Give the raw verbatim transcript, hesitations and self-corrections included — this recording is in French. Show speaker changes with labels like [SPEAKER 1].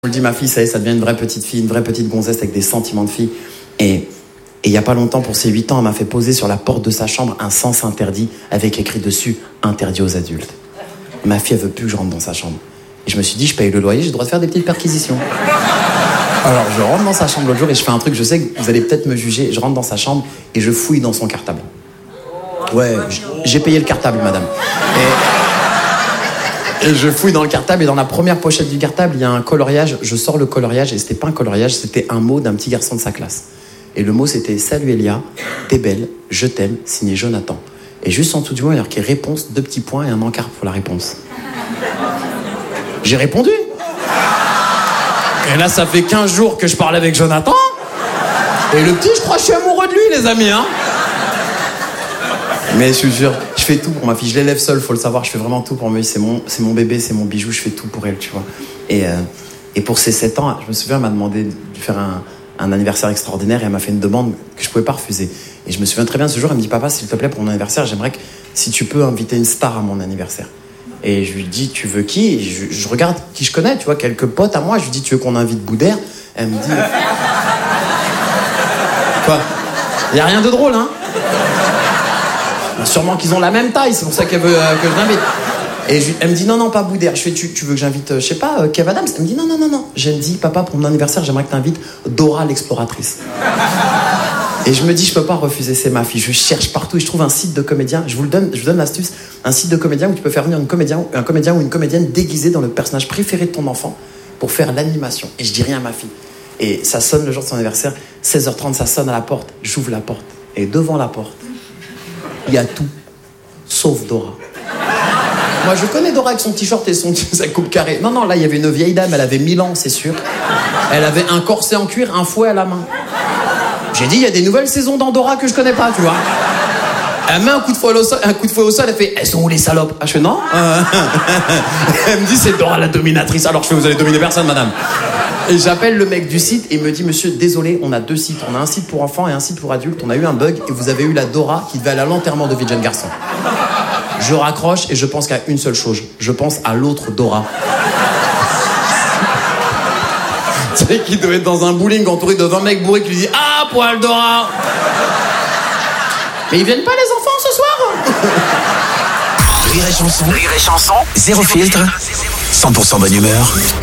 [SPEAKER 1] Je me dis, ma fille, ça y est, ça devient une vraie petite fille, une vraie petite gonzesse avec des sentiments de fille. Et il n'y a pas longtemps, pour ses huit ans, elle m'a fait poser sur la porte de sa chambre un sens interdit avec écrit dessus « Interdit aux adultes ». Ma fille, elle veut plus que je rentre dans sa chambre. Et je me suis dit, je paye le loyer, j'ai le droit de faire des petites perquisitions. Alors, je rentre dans sa chambre l'autre jour et je fais un truc, je sais que vous allez peut-être me juger. Je rentre dans sa chambre et je fouille dans son cartable. Ouais, j'ai payé le cartable, madame. Et... Et je fouille dans le cartable et dans la première pochette du cartable, il y a un coloriage. Je sors le coloriage et c'était pas un coloriage, c'était un mot d'un petit garçon de sa classe. Et le mot c'était « Salut Elia, t'es belle, je t'aime, signé Jonathan ». Et juste en dessous du mot, il y a marqué « Réponse », deux petits points et un encart pour la réponse. J'ai répondu. Et là, ça fait quinze jours que je parle avec Jonathan. Et le petit, je crois que je suis amoureux de lui, les amis, hein. Mais je vous jure, je fais tout pour ma fille. Je l'élève seule, faut le savoir. Je fais vraiment tout pour moi. C'est mon, c'est mon bébé, c'est mon bijou. Je fais tout pour elle, tu vois. Et, euh, et pour ses sept ans, je me souviens, elle m'a demandé de faire un, un anniversaire extraordinaire et elle m'a fait une demande que je pouvais pas refuser. Et je me souviens très bien ce jour, elle me dit « Papa, s'il te plaît, pour mon anniversaire, j'aimerais que si tu peux inviter une star à mon anniversaire. » Et je lui dis « Tu veux qui ?» Et je, je regarde qui je connais, tu vois, quelques potes à moi. Je lui dis « Tu veux qu'on invite Boudère ?» Elle me dit « Quoi ? Il y a rien de drôle, hein ? Sûrement qu'ils ont la même taille, c'est pour ça qu'elle veut euh, que je l'invite. » Et je, elle me dit « Non, non, pas Boudère. » Je fais tu, « Tu veux que j'invite, euh, je sais pas, euh, Kev Adams ?» Elle me dit « Non, non, non, non. » Je me dis « Papa, pour mon anniversaire, j'aimerais que tu invites Dora l'exploratrice. » Et je me dis « Je peux pas refuser, c'est ma fille. » Je cherche partout et je trouve un site de comédien. Je vous le donne, je vous donne l'astuce. Un site de comédien où tu peux faire venir une comédien, un comédien ou une comédienne déguisée dans le personnage préféré de ton enfant pour faire l'animation. Et je dis rien à ma fille. Et ça sonne le jour de son anniversaire. seize heures trente, ça sonne à la porte. J'ouvre la porte. Et devant la porte, il y a tout, sauf Dora. Moi, je connais Dora avec son t-shirt et son, sa coupe carrée. Non, non, là, il y avait une vieille dame, elle avait mille ans, c'est sûr. Elle avait un corset en cuir, un fouet à la main. J'ai dit, il y a des nouvelles saisons d'Andorra que je connais pas, tu vois. Elle met un coup de fouet au sol, un coup de fouet au sol, elle fait « Elles sont où les salopes ?» Ah, je fais « Non. » Elle me dit « C'est Dora la dominatrice. » Alors je fais « Vous allez dominer personne, madame. » Et j'appelle le mec du site et il me dit « Monsieur, désolé, on a deux sites. On a un site pour enfants et un site pour adultes. On a eu un bug et vous avez eu la Dora qui devait aller à l'enterrement de vie de jeune garçon. » Je raccroche et je pense qu'à une seule chose. Je pense à l'autre Dora. Tu sais, qui devait être dans un bowling entouré de vingt mecs bourrés qui lui disent « Ah, poil Dora !» Mais ils viennent pas les enfants ce soir.
[SPEAKER 2] Rire et chanson. Rire et chanson. Zéro filtre. cent pour cent bonne humeur.